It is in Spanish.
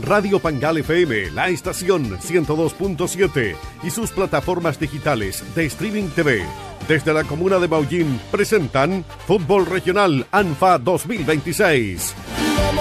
Radio Pangal FM, la estación 102.7 y sus plataformas digitales de streaming TV. Desde la comuna de Maullín presentan Fútbol Regional ANFA 2026.